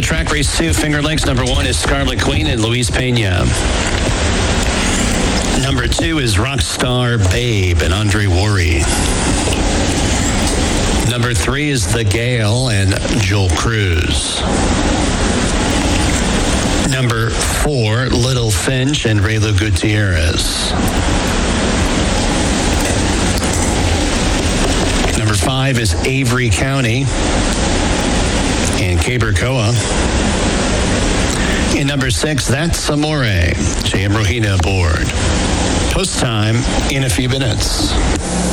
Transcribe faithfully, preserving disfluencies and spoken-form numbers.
track race two, Finger Lakes. Number one is Scarlet Queen and Luis Pena. Number two is Rockstar Babe and Andre Worry. Number three is The Gale and Joel Cruz. Number four, Little Finch and Raylo Gutierrez. Number five is Avery County and Cabercoa. And number six, That's Amore. J M Rohina aboard. Post time in a few minutes.